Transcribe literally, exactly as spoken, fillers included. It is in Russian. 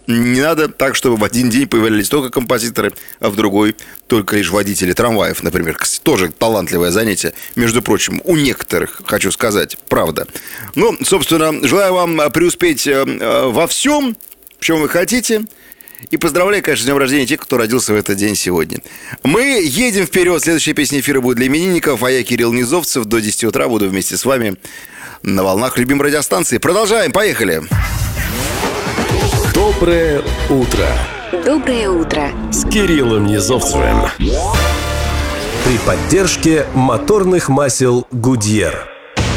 не надо так, чтобы в один день появлялись только композиторы, а в другой только лишь водители трамваев, например. Кстати, тоже талантливое занятие, между прочим, у некоторых, хочу сказать, правда. Ну, собственно, желаю вам преуспеть во всем, в чем вы хотите. И поздравляю, конечно, с днем рождения тех, кто родился в этот день сегодня. Мы едем вперед. Следующая песня эфира будет для именинников. А я, Кирилл Низовцев, до десяти утра буду вместе с вами на волнах любимой радиостанции. Продолжаем, поехали. Доброе утро. Доброе утро. С Кириллом Низовцевым. При поддержке моторных масел Goodyear.